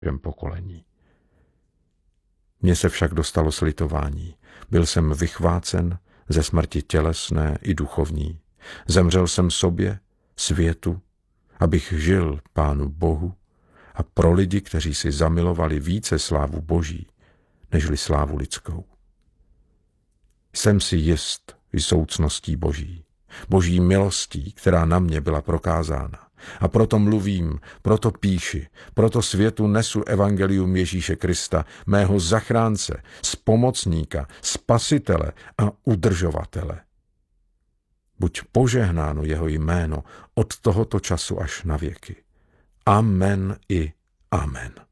všem pokolení. Mně se však dostalo slitování. Byl jsem vychvácen ze smrti tělesné i duchovní. Zemřel jsem sobě, světu, abych žil Pánu Bohu a pro lidi, kteří si zamilovali více slávu Boží, nežli slávu lidskou. Jsem si jist vysoucností Boží, Boží milostí, která na mě byla prokázána. A proto mluvím, proto píši, proto světu nesu evangelium Ježíše Krista, mého zachránce, spomocníka, spasitele a udržovatele. Buď požehnáno jeho jméno od tohoto času až na věky. Amen i amen.